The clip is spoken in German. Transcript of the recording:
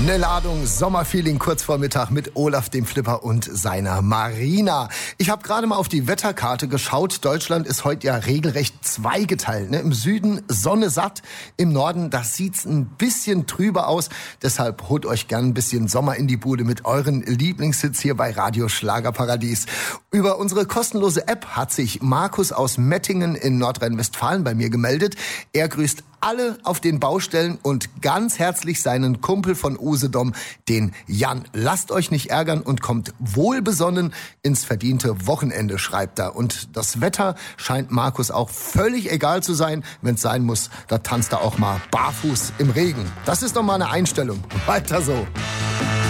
Eine Ladung Sommerfeeling kurz vor Mittag mit Olaf dem Flipper und seiner Marina. Ich habe gerade mal auf die Wetterkarte geschaut. Deutschland ist heute ja regelrecht zweigeteilt. Ne? Im Süden Sonne satt, im Norden, da sieht's ein bisschen trüber aus. Deshalb holt euch gern ein bisschen Sommer in die Bude mit euren Lieblingshits hier bei Radio Schlagerparadies. Über unsere kostenlose App hat sich Markus aus Mettingen in Nordrhein-Westfalen bei mir gemeldet. Er grüßt alle auf den Baustellen und ganz herzlich seinen Kumpel von Usedom, den Jan. Lasst euch nicht ärgern und kommt wohlbesonnen ins verdiente Wochenende, schreibt er. Und das Wetter scheint Markus auch völlig egal zu sein. Wenn es sein muss, da tanzt er auch mal barfuß im Regen. Das ist doch mal eine Einstellung. Weiter so.